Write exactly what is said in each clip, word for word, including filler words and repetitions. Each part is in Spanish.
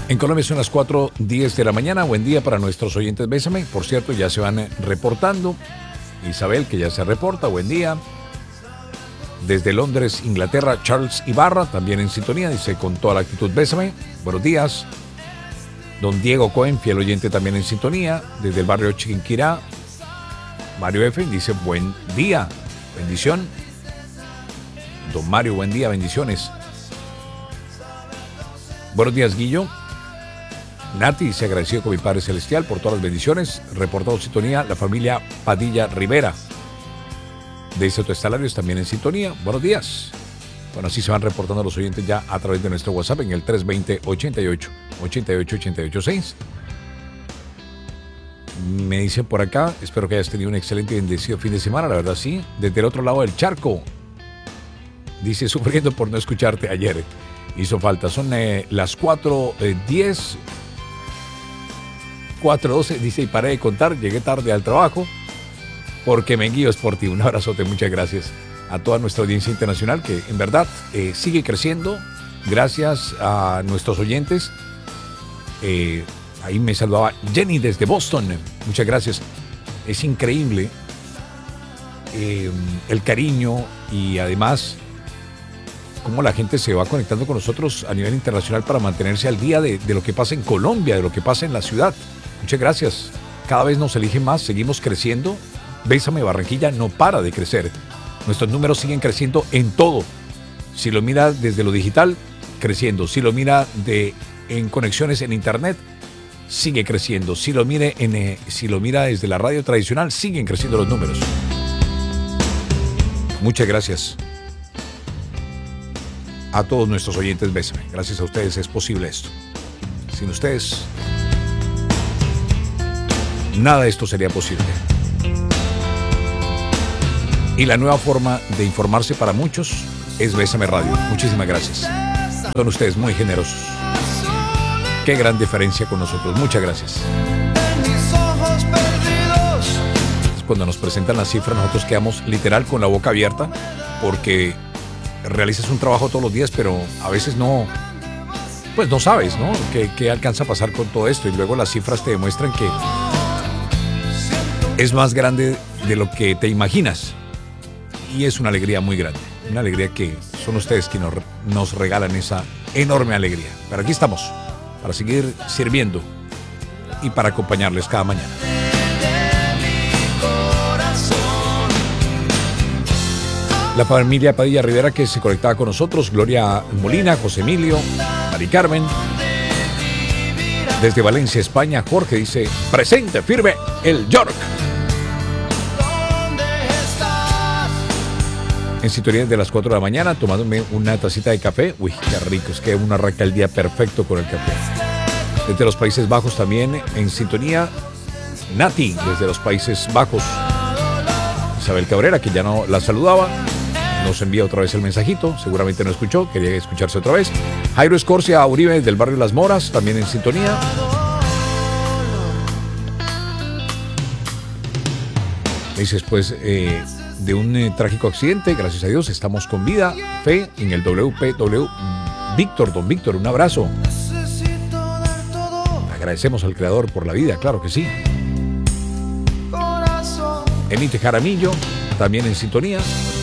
En Colombia son las cuatro diez de la mañana. Buen día para nuestros oyentes Bésame. Por cierto, ya se van reportando. Isabel, que ya se reporta. Buen día. Desde Londres, Inglaterra, Charles Ibarra, también en sintonía. Dice, con toda la actitud, Bésame. Buenos días. Don Diego Cohen, fiel oyente, también en sintonía. Desde el barrio Chiquinquirá. Mario F. dice, buen día. Bendición. Don Mario, buen día. Bendiciones. Buenos días, Guillo. Nati se agradeció con mi Padre Celestial por todas las bendiciones. Reportado sintonía la familia Padilla Rivera. De Sotoestalarios también en sintonía. Buenos días. Bueno, así se van reportando los oyentes ya a través de nuestro WhatsApp en el tres dos cero, ochenta y ocho, ochenta y ocho, ochenta y ocho seis. Me dicen por acá, espero que hayas tenido un excelente y bendecido fin de semana, la verdad sí. Desde el otro lado del charco. Dice, sufriendo por no escucharte ayer. Hizo falta. Son eh, las cuatro diez. cuatro doce, dice, y paré de contar, llegué tarde al trabajo porque me guío por ti. Un abrazote, muchas gracias a toda nuestra audiencia internacional que en verdad eh, sigue creciendo. Gracias a nuestros oyentes. Eh, ahí me saludaba Jenny desde Boston. Muchas gracias. Es increíble eh, el cariño y además cómo la gente se va conectando con nosotros a nivel internacional para mantenerse al día de, de lo que pasa en Colombia, de lo que pasa en la ciudad. Muchas gracias. Cada vez nos eligen más, seguimos creciendo. Bésame Barranquilla no para de crecer. Nuestros números siguen creciendo en todo. Si lo mira desde lo digital, creciendo. Si lo mira de, en conexiones en internet, sigue creciendo. Si lo, mire en, eh, si lo mira desde la radio tradicional, siguen creciendo los números. Muchas gracias a todos nuestros oyentes Bésame. Gracias a ustedes es posible esto. Sin ustedes, nada de esto sería posible. Y la nueva forma de informarse para muchos es Bésame Radio. Muchísimas gracias. Son ustedes muy generosos. Qué gran diferencia con nosotros. Muchas gracias. Cuando nos presentan las cifras, nosotros quedamos literal con la boca abierta porque realizas un trabajo todos los días, pero a veces no, pues no sabes, ¿no? ¿Qué, qué alcanza a pasar con todo esto? Y luego las cifras te demuestran que es más grande de lo que te imaginas. Y es una alegría muy grande. Una alegría que son ustedes quienes nos, nos regalan esa enorme alegría. Pero aquí estamos, para seguir sirviendo y para acompañarles cada mañana. La familia Padilla Rivera que se conectaba con nosotros, Gloria Molina, José Emilio, Mari Carmen. Desde Valencia, España, Jorge dice, presente, firme, el York. En sintonía de las cuatro de la mañana, tomándome una tacita de café. Uy, qué rico, es que uno arranca el día perfecto con el café. Desde los Países Bajos también en sintonía, Nati, desde los Países Bajos. Isabel Cabrera, que ya no la saludaba, nos envía otra vez el mensajito, seguramente no escuchó, quería escucharse otra vez. Jairo Escorcia Uribe del barrio Las Moras, también en sintonía. Dices, pues, eh, de un eh, trágico accidente, gracias a Dios, estamos con vida, fe en el W P W. Víctor, don Víctor, un abrazo. Agradecemos al Creador por la vida, claro que sí. Emite Jaramillo, también en sintonía.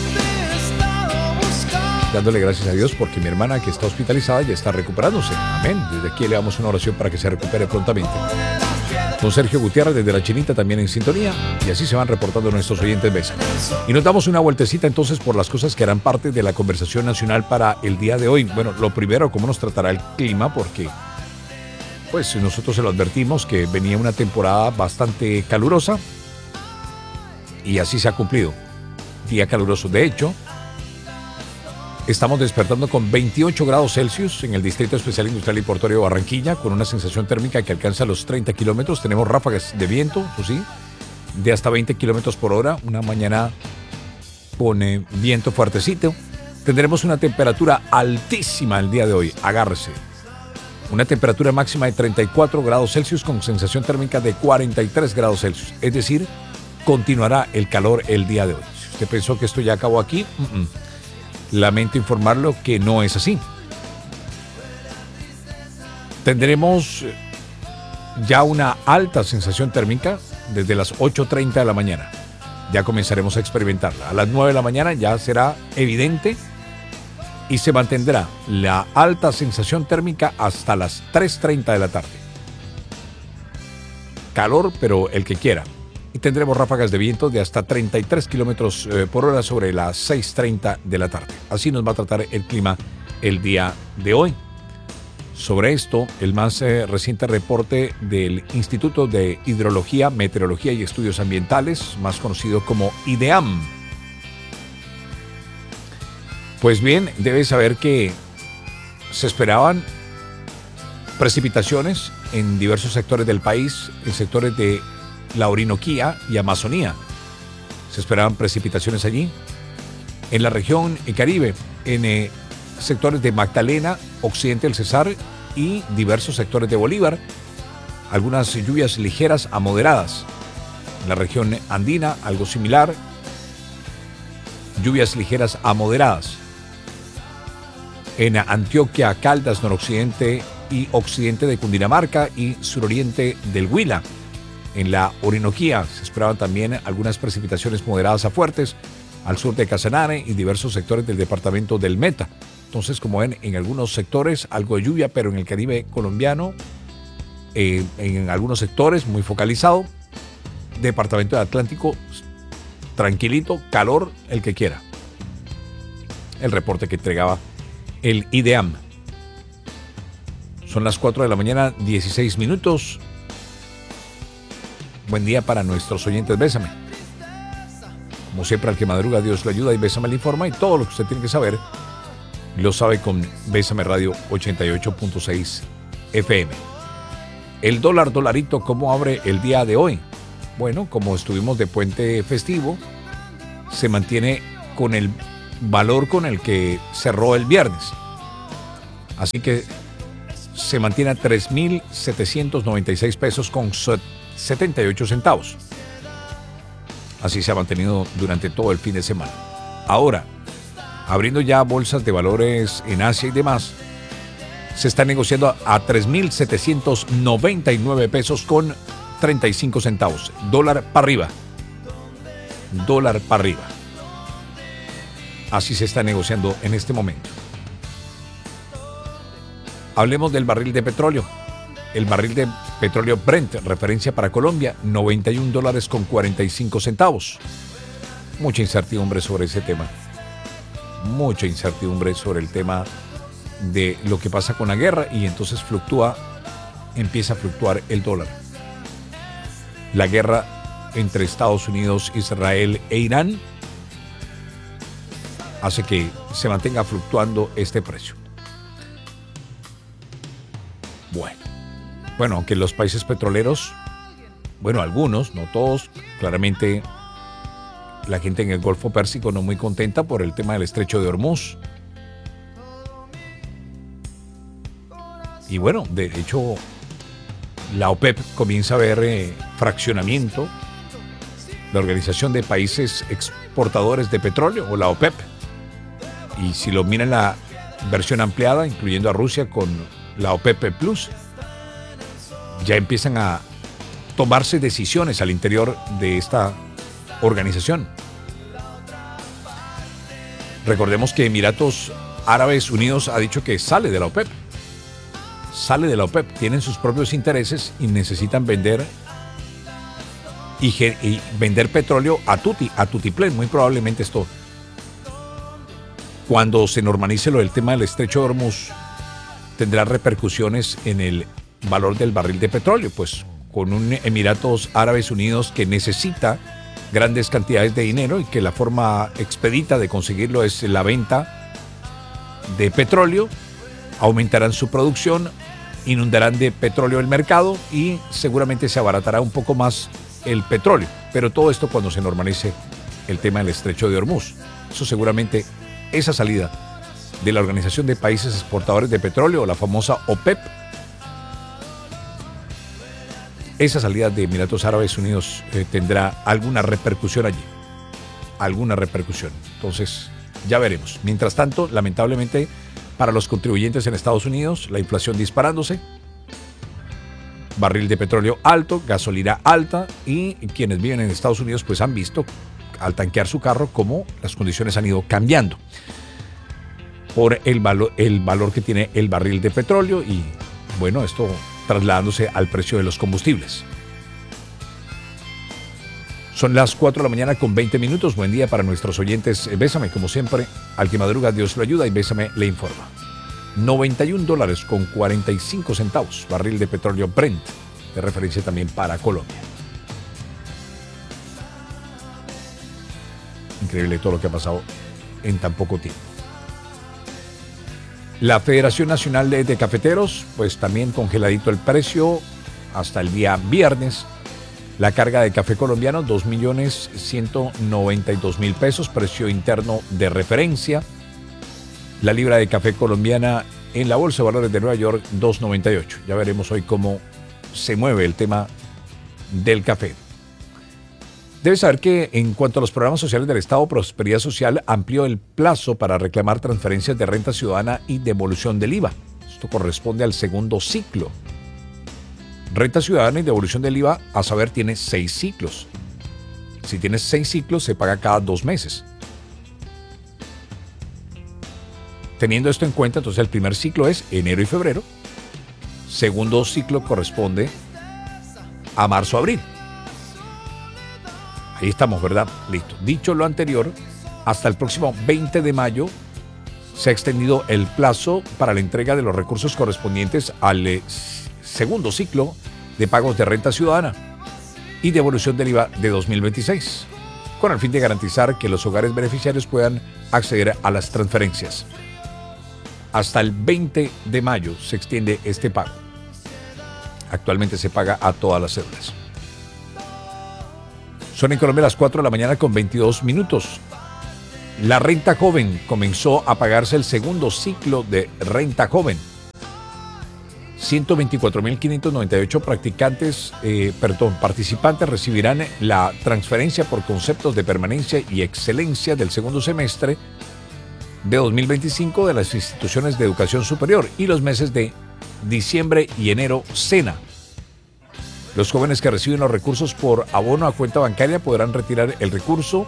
Dándole gracias a Dios porque mi hermana que está hospitalizada ya está recuperándose. Amén. Desde aquí le damos una oración para que se recupere prontamente. Don Sergio Gutiérrez desde La Chinita también en sintonía. Y así se van reportando nuestros oyentes Bésame. Y nos damos una vueltecita entonces por las cosas que harán parte de la conversación nacional para el día de hoy. Bueno, lo primero, cómo nos tratará el clima, porque pues nosotros se lo advertimos que venía una temporada bastante calurosa. Y así se ha cumplido. Día caluroso. De hecho, estamos despertando con veintiocho grados Celsius en el Distrito Especial Industrial y Portuario de Barranquilla, con una sensación térmica que alcanza los treinta kilómetros. Tenemos ráfagas de viento, eso sí, de hasta veinte kilómetros por hora. Una mañana con eh, viento fuertecito. Tendremos una temperatura altísima el día de hoy. Agárrese. Una temperatura máxima de treinta y cuatro grados Celsius con sensación térmica de cuarenta y tres grados Celsius. Es decir, continuará el calor el día de hoy. Si usted pensó que esto ya acabó aquí, uh-uh. lamento informarlo que no es así. Tendremos ya una alta sensación térmica desde las ocho treinta de la mañana. Ya comenzaremos a experimentarla. A las nueve de la mañana ya será evidente y se mantendrá la alta sensación térmica hasta las tres treinta de la tarde. Calor, pero el que quiera. Y tendremos ráfagas de viento de hasta treinta y tres kilómetros por hora sobre las seis treinta de la tarde. Así nos va a tratar el clima el día de hoy. Sobre esto, el más eh, reciente reporte del Instituto de Hidrología, Meteorología y Estudios Ambientales, más conocido como IDEAM. Pues bien, debes saber que se esperaban precipitaciones en diversos sectores del país, en sectores de la Orinoquía y Amazonía. Se esperaban precipitaciones allí. En la región Caribe, en eh, sectores de Magdalena, occidente del Cesar y diversos sectores de Bolívar, algunas lluvias ligeras a moderadas. En la región andina, algo similar, lluvias ligeras a moderadas. En Antioquia, Caldas, noroccidente y occidente de Cundinamarca y suroriente del Huila. En la Orinoquía se esperaban también algunas precipitaciones moderadas a fuertes al sur de Casanare y diversos sectores del departamento del Meta. Entonces, como ven, en algunos sectores algo de lluvia, pero en el Caribe colombiano, eh, en algunos sectores muy focalizado. Departamento del Atlántico, tranquilito, calor, el que quiera. El reporte que entregaba el IDEAM. Son las cuatro de la mañana, dieciséis minutos. Buen día para nuestros oyentes, Bésame. Como siempre, al que madruga, Dios le ayuda y Bésame le informa. Y todo lo que usted tiene que saber lo sabe con Bésame Radio ochenta y ocho punto seis F M. El dólar, dolarito, ¿cómo abre el día de hoy? Bueno, como estuvimos de puente festivo, se mantiene con el valor con el que cerró el viernes. Así que se mantiene a tres mil setecientos noventa y seis pesos con setenta y ocho centavos. Así se ha mantenido durante todo el fin de semana. Ahora, abriendo ya bolsas de valores en Asia y demás, se está negociando a tres mil setecientos noventa y nueve pesos con treinta y cinco centavos. Dólar para arriba. Dólar para arriba. Así se está negociando en este momento. Hablemos del barril de petróleo. El barril de petróleo Brent, referencia para Colombia, noventa y un dólares con cuarenta y cinco centavos. Mucha incertidumbre sobre ese tema. Mucha incertidumbre sobre el tema de lo que pasa con la guerra y entonces fluctúa, empieza a fluctuar el dólar. La guerra entre Estados Unidos, Israel e Irán hace que se mantenga fluctuando este precio. Bueno, bueno, aunque los países petroleros, bueno, algunos, no todos, claramente la gente en el Golfo Pérsico no muy contenta por el tema del estrecho de Hormuz. Y bueno, de hecho, la OPEP comienza a ver eh, fraccionamiento, la Organización de Países Exportadores de Petróleo, o la OPEP. Y si lo miran la versión ampliada, incluyendo a Rusia con la OPEP Plus, ya empiezan a tomarse decisiones al interior de esta organización. Recordemos que Emiratos Árabes Unidos ha dicho que sale de la OPEP. Sale de la OPEP, tienen sus propios intereses y necesitan vender y, y vender petróleo a tutti, a tutiplén, muy probablemente esto. Cuando se normalice lo del tema del estrecho de Hormuz, tendrá repercusiones en el valor del barril de petróleo, pues con un Emiratos Árabes Unidos que necesita grandes cantidades de dinero y que la forma expedita de conseguirlo es la venta de petróleo, aumentarán su producción, inundarán de petróleo el mercado y seguramente se abaratará un poco más el petróleo, pero todo esto cuando se normalice el tema del estrecho de Hormuz. Eso seguramente, esa salida de la Organización de Países Exportadores de Petróleo, la famosa OPEP, esa salida de Emiratos Árabes Unidos eh, tendrá alguna repercusión allí, alguna repercusión. Entonces, ya veremos. Mientras tanto, lamentablemente, para los contribuyentes en Estados Unidos, la inflación disparándose, barril de petróleo alto, gasolina alta, y quienes viven en Estados Unidos pues han visto al tanquear su carro cómo las condiciones han ido cambiando por el valor, el valor que tiene el barril de petróleo y bueno, esto trasladándose al precio de los combustibles. Son las cuatro de la mañana con veinte minutos. Buen día para nuestros oyentes. Bésame, como siempre, al que madruga Dios lo ayuda y Bésame le informa. noventa y un dólares con cuarenta y cinco centavos, barril de petróleo Brent, de referencia también para Colombia. Increíble todo lo que ha pasado en tan poco tiempo. La Federación Nacional de, de Cafeteros, pues también congeladito el precio hasta el día viernes. La carga de café colombiano, dos millones ciento noventa y dos mil pesos, precio interno de referencia. La libra de café colombiana en la Bolsa de Valores de Nueva York, dos noventa y ocho. Ya veremos hoy cómo se mueve el tema del café. Debes saber que en cuanto a los programas sociales del Estado, Prosperidad Social amplió el plazo para reclamar transferencias de renta ciudadana y devolución del I V A. Esto corresponde al segundo ciclo. Renta ciudadana y devolución del I V A, a saber, tiene seis ciclos. Si tienes seis ciclos, se paga cada dos meses. Teniendo esto en cuenta, entonces el primer ciclo es enero y febrero. Segundo ciclo corresponde a marzo-abril. Ahí estamos, ¿verdad? Listo. Dicho lo anterior, hasta el próximo veinte de mayo se ha extendido el plazo para la entrega de los recursos correspondientes al eh, segundo ciclo de pagos de renta ciudadana y devolución del I V A de dos mil veintiséis, con el fin de garantizar que los hogares beneficiarios puedan acceder a las transferencias. Hasta el veinte de mayo se extiende este pago. Actualmente se paga a todas las cédulas. Son en Colombia las cuatro de la mañana con veintidós minutos. La renta joven comenzó a pagarse el segundo ciclo de renta joven. ciento veinticuatro mil quinientos noventa y ocho practicantes, eh, perdón, participantes recibirán la transferencia por conceptos de permanencia y excelencia del segundo semestre de dos mil veinticinco de las instituciones de educación superior y los meses de diciembre y enero SENA. Los jóvenes que reciben los recursos por abono a cuenta bancaria podrán retirar el recurso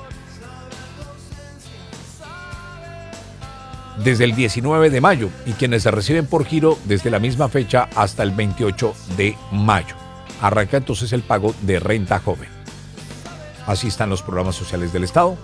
desde el diecinueve de mayo y quienes se reciben por giro desde la misma fecha hasta el veintiocho de mayo. Arranca entonces el pago de renta joven. Así están los programas sociales del Estado.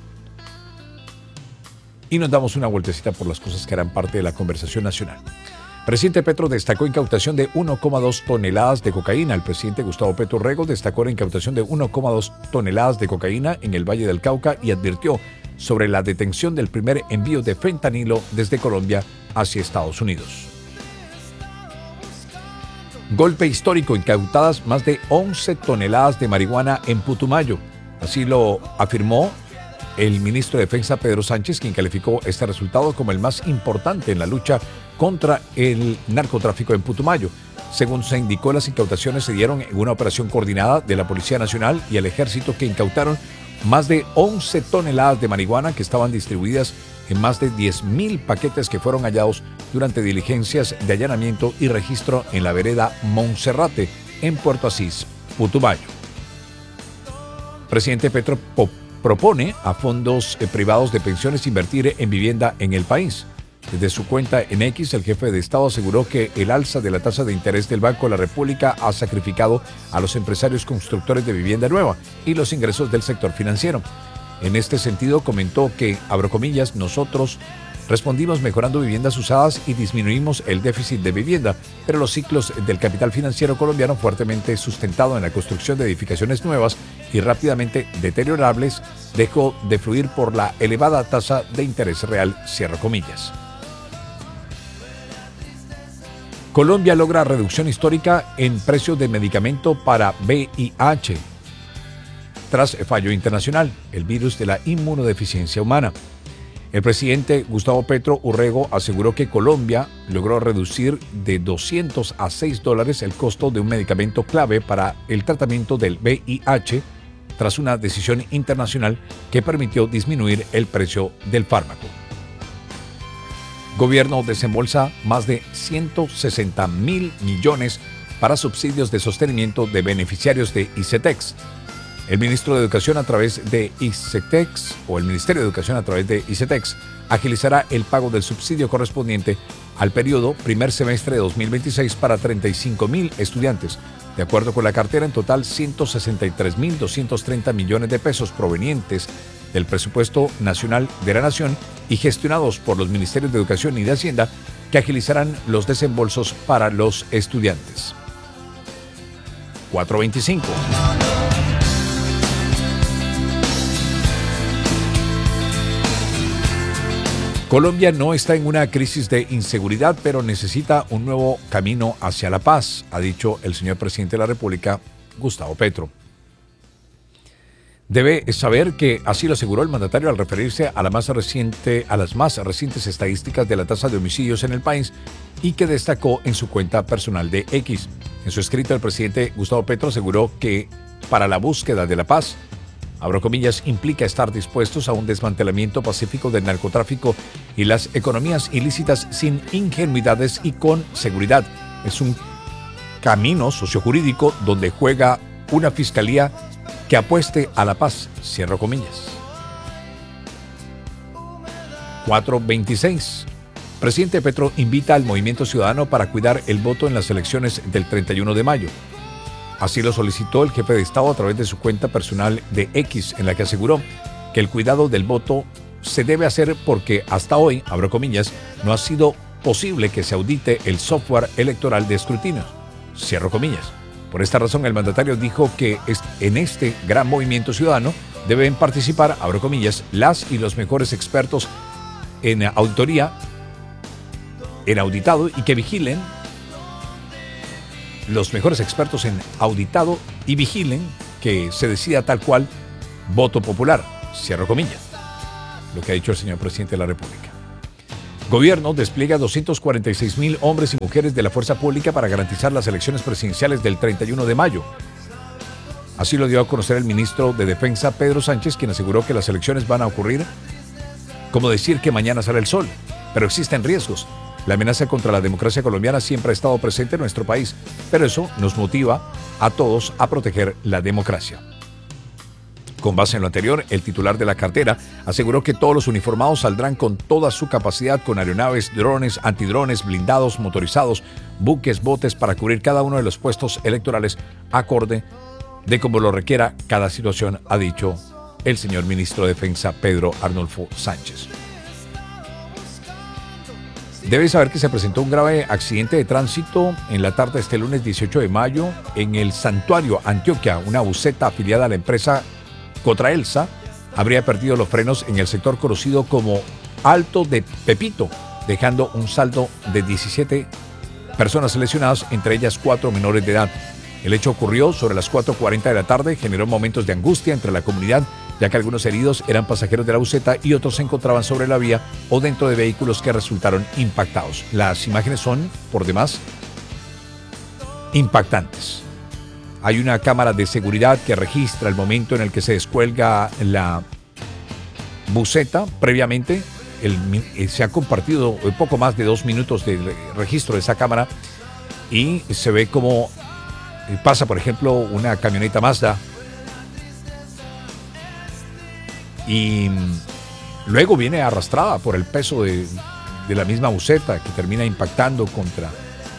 Y nos damos una vueltecita por las cosas que harán parte de la conversación nacional. Presidente Petro destacó incautación de uno coma dos toneladas de cocaína. El presidente Gustavo Petro Rego destacó la incautación de uno coma dos toneladas de cocaína en el Valle del Cauca y advirtió sobre la detención del primer envío de fentanilo desde Colombia hacia Estados Unidos. Golpe histórico, incautadas más de once toneladas de marihuana en Putumayo. Así lo afirmó el ministro de Defensa Pedro Sánchez, quien calificó este resultado como el más importante en la lucha contra el narcotráfico en Putumayo. Según se indicó, las incautaciones se dieron en una operación coordinada de la Policía Nacional y el Ejército, que incautaron más de once toneladas de marihuana que estaban distribuidas en más de diez mil paquetes que fueron hallados durante diligencias de allanamiento y registro en la vereda Monserrate, en Puerto Asís, Putumayo. Presidente Petro Pop propone a fondos eh, privados de pensiones invertir en vivienda en el país. Desde su cuenta en X, el jefe de Estado aseguró que el alza de la tasa de interés del Banco de la República ha sacrificado a los empresarios constructores de vivienda nueva y los ingresos del sector financiero. En este sentido, comentó que, abro comillas, nosotros respondimos mejorando viviendas usadas y disminuimos el déficit de vivienda, pero los ciclos del capital financiero colombiano, fuertemente sustentado en la construcción de edificaciones nuevas y rápidamente deteriorables, dejó de fluir por la elevada tasa de interés real, cierro comillas. Colombia logra reducción histórica en precios de medicamento para V I H. Tras fallo internacional, el virus de la inmunodeficiencia humana. El presidente Gustavo Petro Urrego aseguró que Colombia logró reducir de doscientos a seis dólares el costo de un medicamento clave para el tratamiento del V I H tras una decisión internacional que permitió disminuir el precio del fármaco. Gobierno desembolsa más de ciento sesenta mil millones para subsidios de sostenimiento de beneficiarios de ICETEX. El ministro de Educación a través de ICETEX, o el Ministerio de Educación a través de ICETEX, agilizará el pago del subsidio correspondiente al periodo primer semestre de dos mil veintiséis para treinta y cinco mil estudiantes. De acuerdo con la cartera, en total ciento sesenta y tres mil doscientos treinta millones de pesos provenientes del presupuesto nacional de la Nación y gestionados por los Ministerios de Educación y de Hacienda, que agilizarán los desembolsos para los estudiantes. cuatro veinticinco. Colombia no está en una crisis de inseguridad, pero necesita un nuevo camino hacia la paz, ha dicho el señor presidente de la República, Gustavo Petro. Debe saber que así lo aseguró el mandatario al referirse a, la más reciente, a las más recientes estadísticas de la tasa de homicidios en el país y que destacó en su cuenta personal de X. En su escrito, el presidente Gustavo Petro aseguró que para la búsqueda de la paz, abro comillas, implica estar dispuestos a un desmantelamiento pacífico del narcotráfico y las economías ilícitas sin ingenuidades y con seguridad. Es un camino sociojurídico donde juega una fiscalía que apueste a la paz, cierro comillas. cuatro veintiséis. Presidente Petro invita al movimiento ciudadano para cuidar el voto en las elecciones del treinta y uno de mayo. Así lo solicitó el jefe de Estado a través de su cuenta personal de X, en la que aseguró que el cuidado del voto se debe hacer porque hasta hoy, abro comillas, no ha sido posible que se audite el software electoral de escrutinio, cierro comillas. Por esta razón, el mandatario dijo que en este gran movimiento ciudadano deben participar, abro comillas, las y los mejores expertos en auditoría, en auditado y que vigilen los mejores expertos en auditado y vigilen que se decida tal cual voto popular, cierro comillas, lo que ha dicho el señor presidente de la República. Gobierno despliega doscientos cuarenta y seis mil hombres y mujeres de la fuerza pública para garantizar las elecciones presidenciales del treinta y uno de mayo. Así lo dio a conocer el ministro de Defensa, Pedro Sánchez, quien aseguró que las elecciones van a ocurrir como decir que mañana sale el sol, pero existen riesgos. La amenaza contra la democracia colombiana siempre ha estado presente en nuestro país, pero eso nos motiva a todos a proteger la democracia. Con base en lo anterior, el titular de la cartera aseguró que todos los uniformados saldrán con toda su capacidad con aeronaves, drones, antidrones, blindados, motorizados, buques, botes para cubrir cada uno de los puestos electorales acorde de como lo requiera cada situación, ha dicho el señor ministro de Defensa, Pedro Arnulfo Sánchez. Debe saber que se presentó un grave accidente de tránsito en la tarde de este lunes dieciocho de mayo en el Santuario, Antioquia. Una buseta afiliada a la empresa Cotraelsa habría perdido los frenos en el sector conocido como Alto de Pepito, dejando un saldo de diecisiete personas lesionadas, entre ellas cuatro menores de edad. El hecho ocurrió sobre las cuatro cuarenta de la tarde, generó momentos de angustia entre la comunidad, ya que algunos heridos eran pasajeros de la buseta y otros se encontraban sobre la vía o dentro de vehículos que resultaron impactados. Las imágenes son, por demás, impactantes. Hay una cámara de seguridad que registra el momento en el que se descuelga la buseta. Previamente, el, se ha compartido poco más de dos minutos de registro de esa cámara y se ve como pasa, por ejemplo, una camioneta Mazda y luego viene arrastrada por el peso de, de la misma buseta que termina impactando contra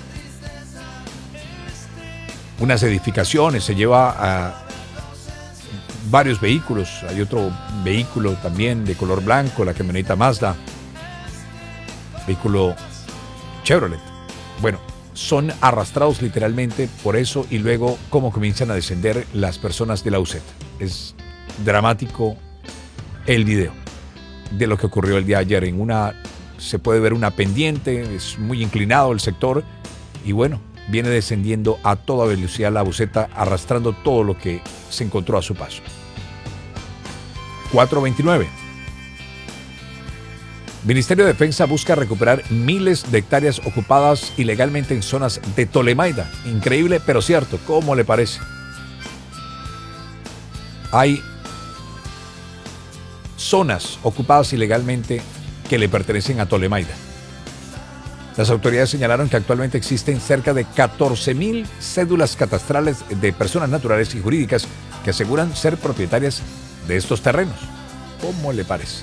unas edificaciones, se lleva a varios vehículos. Hay otro vehículo también de color blanco, la camioneta Mazda, vehículo Chevrolet. Bueno, son arrastrados literalmente por eso y luego cómo comienzan a descender las personas de la buseta. Es dramático el video de lo que ocurrió el día de ayer. En una se puede ver una pendiente, es muy inclinado el sector y bueno, viene descendiendo a toda velocidad la buseta, arrastrando todo lo que se encontró a su paso. cuatro veintinueve. Ministerio de Defensa busca recuperar miles de hectáreas ocupadas ilegalmente en zonas de Tolemaida. Increíble, pero cierto. ¿Cómo le parece? Hay zonas ocupadas ilegalmente que le pertenecen a Tolemaida. Las autoridades señalaron que actualmente existen cerca de catorce mil cédulas catastrales de personas naturales y jurídicas que aseguran ser propietarias de estos terrenos. ¿Cómo le parece?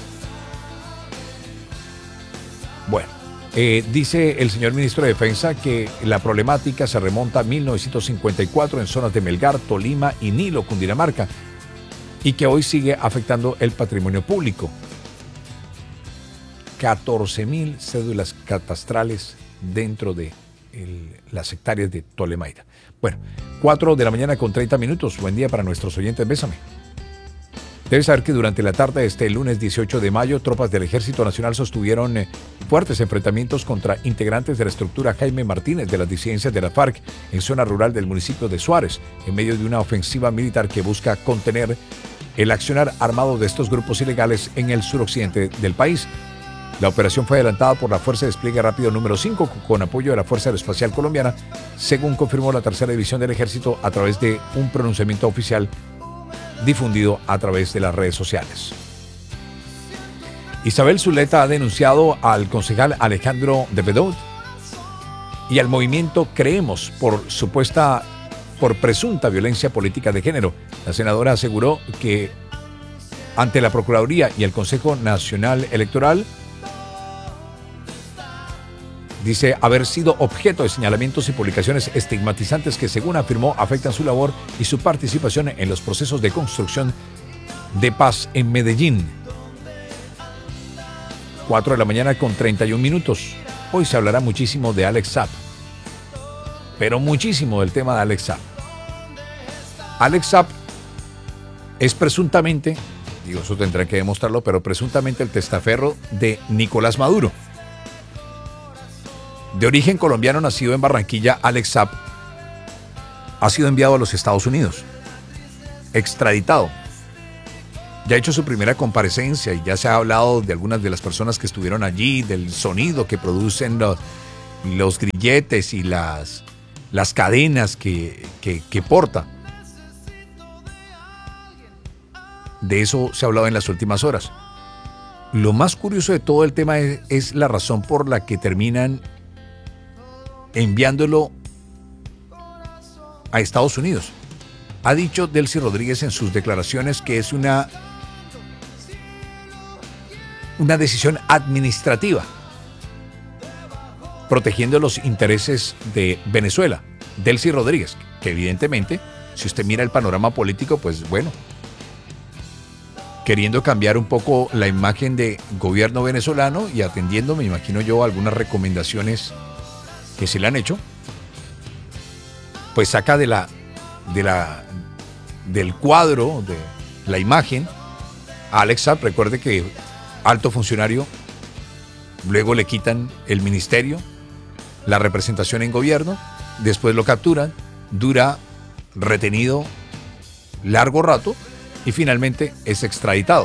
Bueno, eh, dice el señor ministro de Defensa que la problemática se remonta a mil novecientos cincuenta y cuatro en zonas de Melgar, Tolima y Nilo, Cundinamarca, y que hoy sigue afectando el patrimonio público. catorce mil cédulas catastrales dentro de el, las hectáreas de Tolemaida. Bueno, cuatro de la mañana con treinta minutos. Buen día para nuestros oyentes. Bésame. Debes saber que durante la tarde de este lunes dieciocho de mayo, tropas del Ejército Nacional sostuvieron eh, fuertes enfrentamientos contra integrantes de la estructura Jaime Martínez de las disidencias de la FARC en zona rural del municipio de Suárez, en medio de una ofensiva militar que busca contener el accionar armado de estos grupos ilegales en el suroccidente del país. La operación fue adelantada por la Fuerza de Despliegue Rápido número cinco con apoyo de la Fuerza Aeroespacial Colombiana, según confirmó la tercera división del Ejército a través de un pronunciamiento oficial difundido a través de las redes sociales. Isabel Zuleta ha denunciado al concejal Alejandro de Bedot y al movimiento Creemos por supuesta, por presunta violencia política de género. La senadora aseguró que ante la Procuraduría y el Consejo Nacional Electoral dice haber sido objeto de señalamientos y publicaciones estigmatizantes que, según afirmó, afectan su labor y su participación en los procesos de construcción de paz en Medellín. cuatro de la mañana con treinta y un minutos. Hoy se hablará muchísimo de Alex Saab, pero muchísimo del tema de Alex Saab. Alex Saab es presuntamente, digo, eso tendrá que demostrarlo, pero presuntamente el testaferro de Nicolás Maduro. De origen colombiano, nacido en Barranquilla, Alex Saab ha sido enviado a los Estados Unidos, extraditado. Ya ha hecho su primera comparecencia y ya se ha hablado de algunas de las personas que estuvieron allí, del sonido que producen los, los grilletes y las, las cadenas que, que, que porta. De eso se ha hablado en las últimas horas. Lo más curioso de todo el tema es, es la razón por la que terminan enviándolo a Estados Unidos. Ha dicho Delcy Rodríguez en sus declaraciones que es una, una decisión administrativa, protegiendo los intereses de Venezuela. Delcy Rodríguez, que evidentemente, si usted mira el panorama político, pues bueno, queriendo cambiar un poco la imagen de gobierno venezolano y atendiendo, me imagino yo, algunas recomendaciones que se le han hecho, pues saca de la, de la, del cuadro, de la imagen, a Alex Saab. Recuerde que alto funcionario, luego le quitan el ministerio, la representación en gobierno, después lo capturan, dura retenido largo rato y finalmente es extraditado.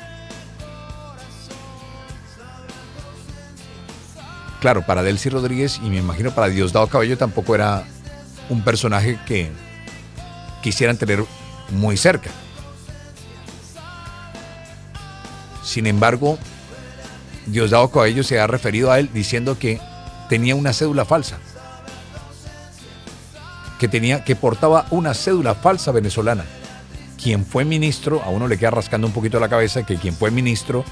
Claro, para Delcy Rodríguez y me imagino para Diosdado Cabello tampoco era un personaje que quisieran tener muy cerca. Sin embargo, Diosdado Cabello se ha referido a él diciendo que tenía una cédula falsa, que tenía, que portaba una cédula falsa venezolana. Quien fue ministro, a uno le queda rascando un poquito la cabeza que quien fue ministro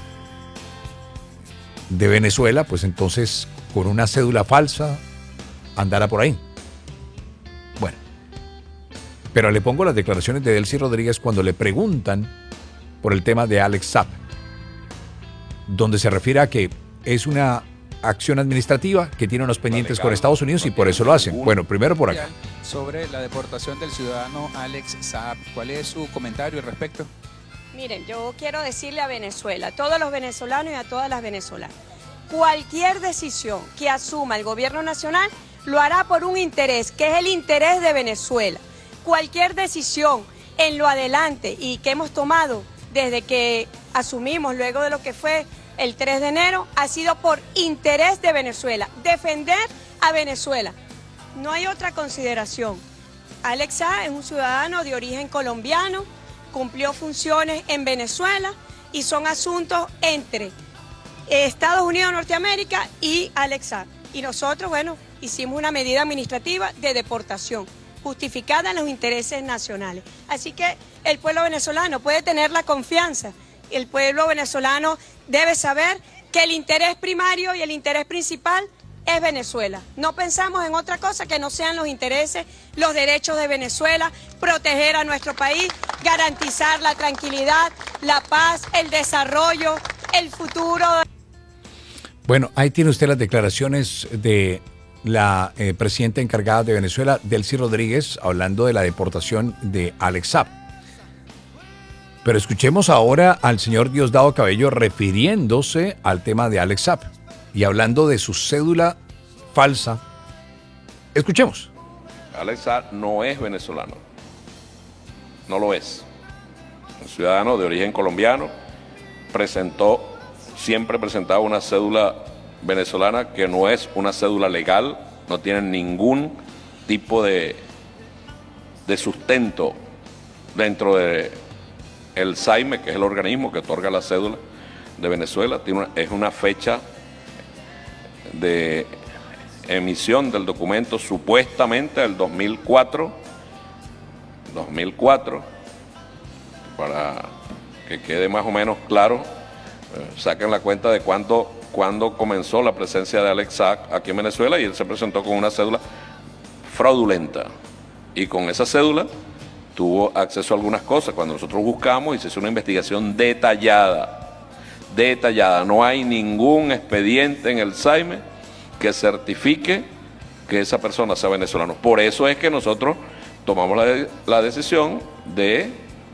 de Venezuela, pues entonces con una cédula falsa andara por ahí. Bueno, pero le pongo las declaraciones de Delcy Rodríguez cuando le preguntan por el tema de Alex Saab, donde se refiere a que es una acción administrativa que tiene unos pendientes con Estados Unidos y por eso lo hacen. Bueno, primero por acá. Sobre la deportación del ciudadano Alex Saab, ¿cuál es su comentario al respecto? Miren, yo quiero decirle a Venezuela, a todos los venezolanos y a todas las venezolanas, cualquier decisión que asuma el gobierno nacional lo hará por un interés, que es el interés de Venezuela. Cualquier decisión en lo adelante y que hemos tomado desde que asumimos luego de lo que fue el tres de enero ha sido por interés de Venezuela, defender a Venezuela. No hay otra consideración. Alex Saab es un ciudadano de origen colombiano, cumplió funciones en Venezuela y son asuntos entre Estados Unidos de Norteamérica y Alex Saab. Y nosotros, bueno, hicimos una medida administrativa de deportación, justificada en los intereses nacionales. Así que el pueblo venezolano puede tener la confianza. El pueblo venezolano debe saber que el interés primario y el interés principal es Venezuela. No pensamos en otra cosa que no sean los intereses, los derechos de Venezuela, proteger a nuestro país, garantizar la tranquilidad, la paz, el desarrollo, el futuro. Bueno, ahí tiene usted las declaraciones de la eh, presidenta encargada de Venezuela, Delcy Rodríguez, hablando de la deportación de Alex Saab. Pero escuchemos ahora al señor Diosdado Cabello refiriéndose al tema de Alex Saab y hablando de su cédula falsa. Escuchemos. Alex Saab no es venezolano, no lo es. Un ciudadano de origen colombiano, presentó, siempre presentaba una cédula venezolana que no es una cédula legal, no tiene ningún tipo de, de sustento dentro de el S A I M E, que es el organismo que otorga la cédula de Venezuela. Tiene una, es una fecha de emisión del documento supuestamente del dos mil cuatro, dos mil cuatro, para que quede más o menos claro, eh, saquen la cuenta de cuándo, cuándo comenzó la presencia de Alex Saab aquí en Venezuela, y él se presentó con una cédula fraudulenta, y con esa cédula tuvo acceso a algunas cosas. Cuando nosotros buscamos y se hizo una investigación detallada, detallada, no hay ningún expediente en el S A I M E que certifique que esa persona sea venezolano. Por eso es que nosotros tomamos la, de, la decisión de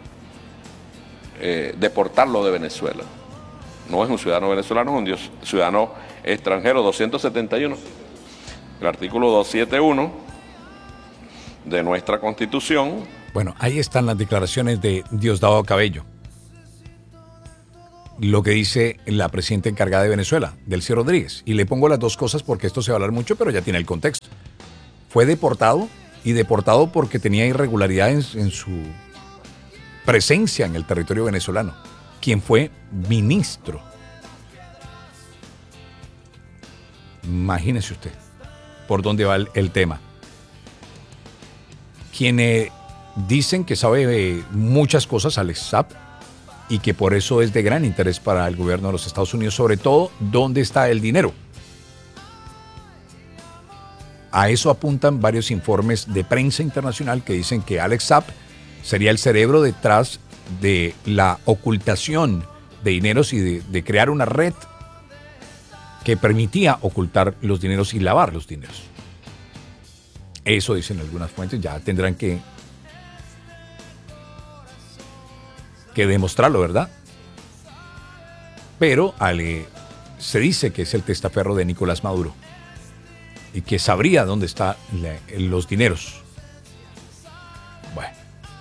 eh, deportarlo de Venezuela. No es un ciudadano venezolano, es un dios, ciudadano extranjero. doscientos setenta y uno, el artículo doscientos setenta y uno de nuestra Constitución. Bueno, ahí están las declaraciones de Diosdado Cabello. Lo que dice la presidenta encargada de Venezuela, Delcy Rodríguez. Y le pongo las dos cosas porque esto se va a hablar mucho, pero ya tiene el contexto. Fue deportado, y deportado porque tenía irregularidades en su presencia en el territorio venezolano. Quien fue ministro. Imagínese usted por dónde va el, el tema. Quienes dicen que sabe eh, muchas cosas, Alex Saab, y que por eso es de gran interés para el gobierno de los Estados Unidos, sobre todo dónde está el dinero. A eso apuntan varios informes de prensa internacional que dicen que Alex Saab sería el cerebro detrás de la ocultación de dineros y de, de crear una red que permitía ocultar los dineros y lavar los dineros. Eso dicen algunas fuentes, ya tendrán que, que demostrarlo, ¿verdad? Pero Ale, se dice que es el testaferro de Nicolás Maduro y que sabría dónde están los dineros. Bueno.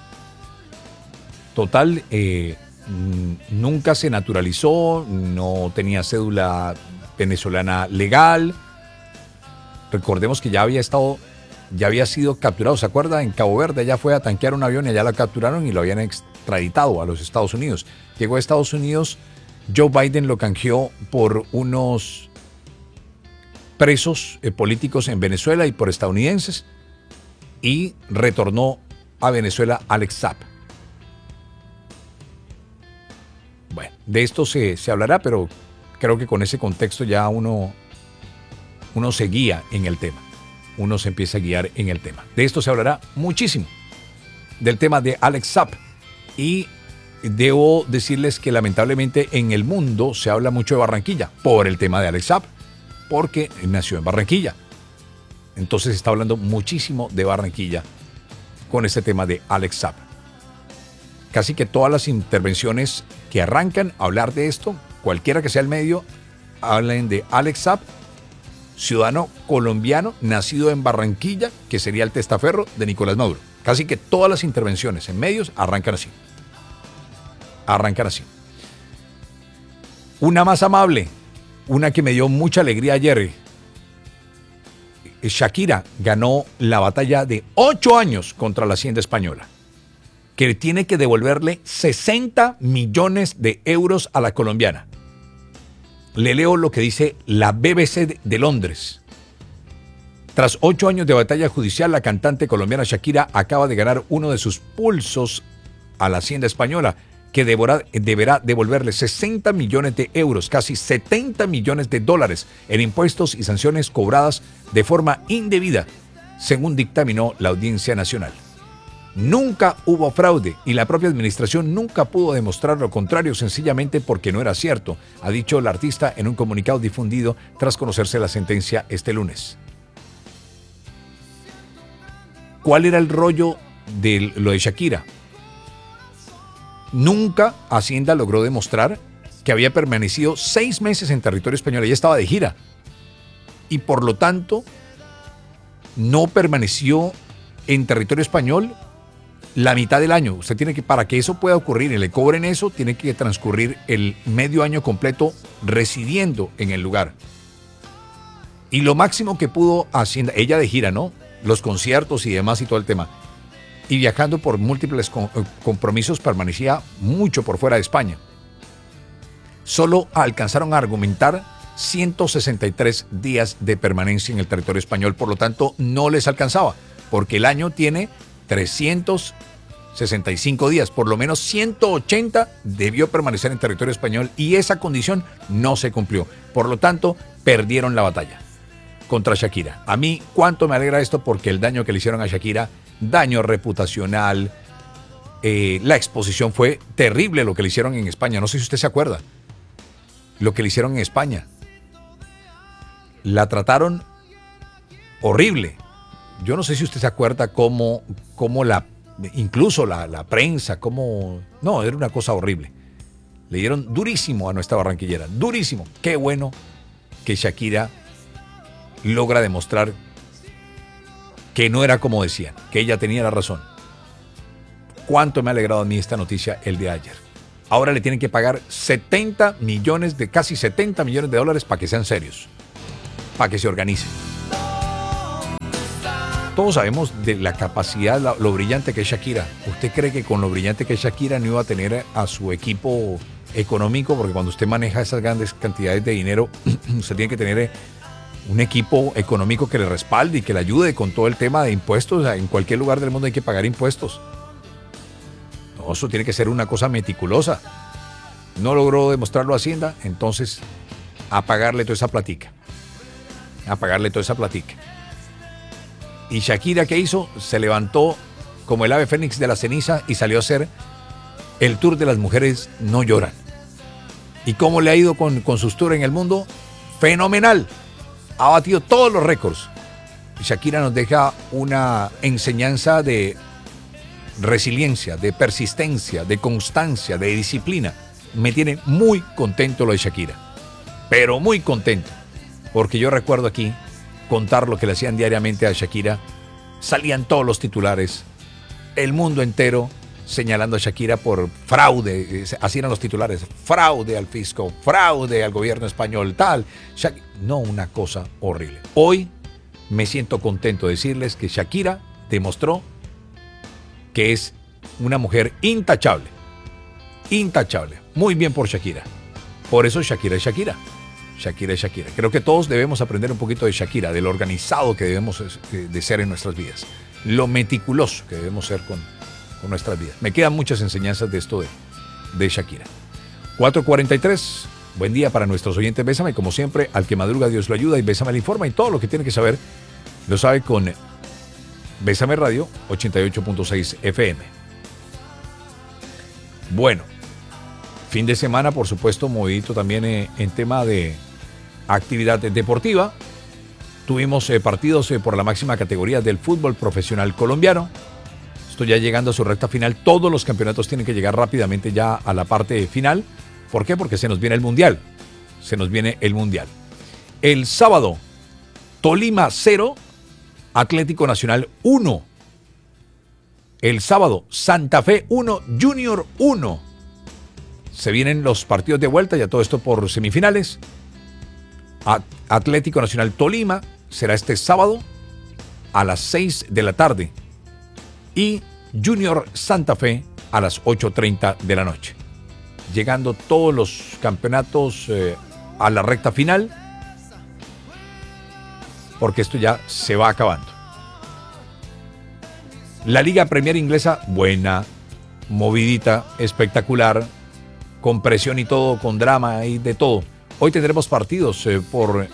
Total, eh, nunca se naturalizó, no tenía cédula venezolana legal. Recordemos que ya había estado, ya había sido capturado, ¿se acuerda? En Cabo Verde, ya fue a tanquear un avión y allá lo capturaron y lo habían extraditado a los Estados Unidos. Llegó a Estados Unidos, Joe Biden lo canjeó por unos presos eh, políticos en Venezuela y por estadounidenses, y retornó a Venezuela Alex Saab. Bueno, de esto se, se hablará, pero creo que con ese contexto ya uno, uno se guía en el tema. Uno se empieza a guiar en el tema. De esto se hablará muchísimo, del tema de Alex Saab. Y debo decirles que lamentablemente en el mundo se habla mucho de Barranquilla por el tema de Alex Saab, porque nació en Barranquilla. Entonces se está hablando muchísimo de Barranquilla con este tema de Alex Saab. Casi que todas las intervenciones que arrancan a hablar de esto, cualquiera que sea el medio, hablan de Alex Saab, ciudadano colombiano nacido en Barranquilla, que sería el testaferro de Nicolás Maduro. Casi que todas las intervenciones en medios arrancan así. Arrancan así. Una más amable, una que me dio mucha alegría ayer. Shakira ganó la batalla de ocho años contra la Hacienda Española, que tiene que devolverle sesenta millones de euros a la colombiana. Le leo lo que dice la B B C de Londres. Tras ocho años de batalla judicial, la cantante colombiana Shakira acaba de ganar uno de sus pulsos a la Hacienda española, que deberá, deberá devolverle sesenta millones de euros, casi setenta millones de dólares en impuestos y sanciones cobradas de forma indebida, según dictaminó la Audiencia Nacional. Nunca hubo fraude y la propia administración nunca pudo demostrar lo contrario, sencillamente porque no era cierto, ha dicho el artista en un comunicado difundido tras conocerse la sentencia este lunes. ¿Cuál era el rollo de lo de Shakira? Nunca Hacienda logró demostrar que había permanecido seis meses en territorio español. Ella estaba de gira y por lo tanto no permaneció en territorio español la mitad del año. Usted tiene que, para que eso pueda ocurrir y le cobren eso, tiene que transcurrir el medio año completo residiendo en el lugar. Y lo máximo que pudo Hacienda, ella de gira, ¿no? Los conciertos y demás y todo el tema. Y viajando por múltiples compromisos, permanecía mucho por fuera de España. Solo alcanzaron a argumentar ciento sesenta y tres días de permanencia en el territorio español, por lo tanto no les alcanzaba, porque el año tiene trescientos sesenta y cinco días, por lo menos ciento ochenta debió permanecer en territorio español y esa condición no se cumplió. Por lo tanto, perdieron la batalla contra Shakira. A mí, cuánto me alegra esto, porque el daño que le hicieron a Shakira, daño reputacional, eh, la exposición fue terrible lo que le hicieron en España. No sé si usted se acuerda lo que le hicieron en España. La trataron horrible. Yo no sé si usted se acuerda cómo, cómo la, incluso la, la prensa, cómo, no, era una cosa horrible. Le dieron durísimo a nuestra barranquillera, durísimo. Qué bueno que Shakira logra demostrar que no era como decían, que ella tenía la razón. Cuánto me ha alegrado a mí esta noticia el de ayer. Ahora le tienen que pagar setenta millones, de casi setenta millones de dólares para que sean serios, para que se organicen. Todos sabemos de la capacidad, lo, lo brillante que es Shakira. ¿Usted cree que con lo brillante que es Shakira no iba a tener a su equipo económico? Porque cuando usted maneja esas grandes cantidades de dinero, usted tiene que tener un equipo económico que le respalde y que le ayude con todo el tema de impuestos. O sea, en cualquier lugar del mundo hay que pagar impuestos. No, eso tiene que ser una cosa meticulosa. No logró demostrarlo Hacienda, entonces a pagarle toda esa platica. A pagarle toda esa platica. Y Shakira, ¿qué hizo? Se levantó como el ave fénix de la ceniza y salió a hacer el tour de las mujeres no lloran. ¿Y cómo le ha ido con, con sus tours en el mundo? Fenomenal. Ha batido todos los récords. Shakira nos deja una enseñanza de resiliencia, de persistencia, de constancia, de disciplina. Me tiene muy contento lo de Shakira, pero muy contento, porque yo recuerdo aquí contar lo que le hacían diariamente a Shakira. Salían todos los titulares, el mundo entero señalando a Shakira por fraude, así eran los titulares, fraude al fisco, fraude al gobierno español, tal. Shak- no, una cosa horrible. Hoy me siento contento de decirles que Shakira demostró que es una mujer intachable, intachable. Muy bien por Shakira. Por eso Shakira es Shakira. Shakira es Shakira. Creo que todos debemos aprender un poquito de Shakira, de lo organizado que debemos de ser en nuestras vidas, lo meticuloso que debemos ser con, con nuestras vidas. Me quedan muchas enseñanzas de esto de, de Shakira. cuatro cuarenta y tres, buen día para nuestros oyentes. Bésame, como siempre, al que madruga Dios lo ayuda, y Bésame le informa, y todo lo que tiene que saber lo sabe con Bésame Radio ochenta y ocho punto seis F M. Bueno, fin de semana, por supuesto, movidito también eh, en tema de actividad deportiva. Tuvimos eh, partidos eh, por la máxima categoría del fútbol profesional colombiano. Estoy ya llegando a su recta final. Todos los campeonatos tienen que llegar rápidamente ya a la parte final. ¿Por qué? Porque se nos viene el Mundial. Se nos viene el Mundial. El sábado, Tolima cero, Atlético Nacional uno. El sábado, Santa Fe uno, Junior uno. Se vienen los partidos de vuelta, ya todo esto por semifinales. Atlético Nacional Tolima será este sábado a las seis de la tarde. Y Junior Santa Fe a las ocho treinta de la noche. Llegando todos los campeonatos eh, a la recta final. porque esto ya se va acabando. La Liga Premier Inglesa, buena, movidita, espectacular, con presión y todo, con drama y de todo. Hoy tendremos partidos eh, por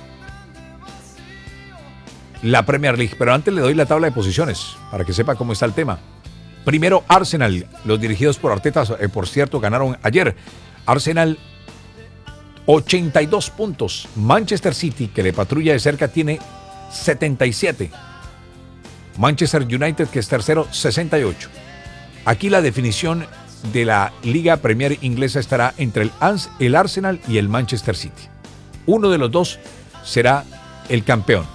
la Premier League, pero antes le doy la tabla de posiciones para que sepa cómo está el tema. Primero, Arsenal, los dirigidos por Arteta, eh, por cierto, ganaron ayer. Arsenal, ochenta y dos puntos. Manchester City, que le patrulla de cerca, tiene setenta y siete. Manchester United, que es tercero, sesenta y ocho. Aquí la definición de la Liga Premier Inglesa estará entre el, Ans- el Arsenal y el Manchester City. Uno de los dos será el campeón.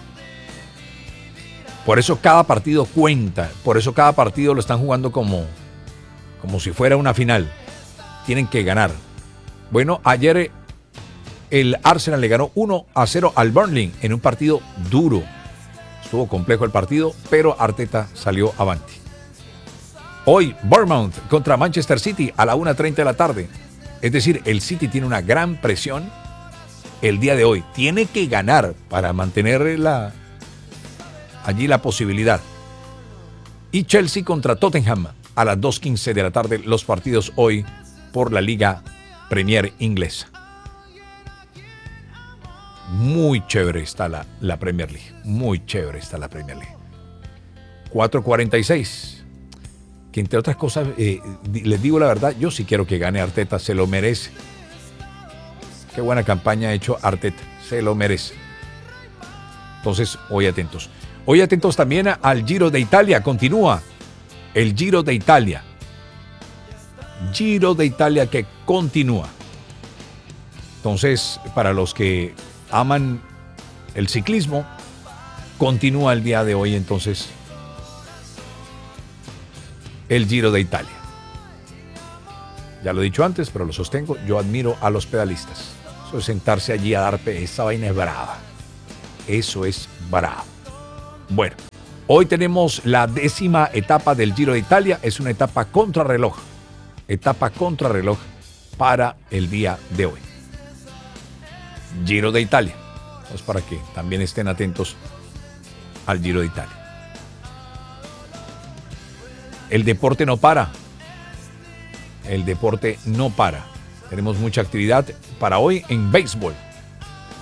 Por eso cada partido cuenta, por eso cada partido lo están jugando como, como si fuera una final. Tienen que ganar. Bueno, ayer el Arsenal le ganó uno a cero al Burnley en un partido duro. Estuvo complejo el partido, pero Arteta salió avante. Hoy, Bournemouth contra Manchester City a la una treinta de la tarde. Es decir, el City tiene una gran presión el día de hoy. Tiene que ganar para mantener la, allí la posibilidad. Y Chelsea contra Tottenham a las dos quince de la tarde. Los partidos hoy por la Liga Premier Inglesa. Muy chévere está la, la Premier League. Muy chévere está la Premier League. cuatro cuarenta y seis. Que entre otras cosas, eh, les digo la verdad, yo sí quiero que gane Arteta, se lo merece. Qué buena campaña ha hecho Arteta, se lo merece. Entonces, hoy atentos. Hoy atentos también al Giro de Italia, continúa el Giro de Italia. Giro de Italia que continúa. Entonces, para los que aman el ciclismo, continúa el día de hoy entonces el Giro de Italia. Ya lo he dicho antes, pero lo sostengo, yo admiro a los pedalistas. Eso es sentarse allí a dar pe... esa vaina es brava. Eso es bravo. Bueno, hoy tenemos la décima etapa del Giro de Italia, es una etapa contrarreloj. Etapa contrarreloj para el día de hoy. Giro de Italia. Pues para que también estén atentos al Giro de Italia. El deporte no para. El deporte no para. Tenemos mucha actividad para hoy en béisbol.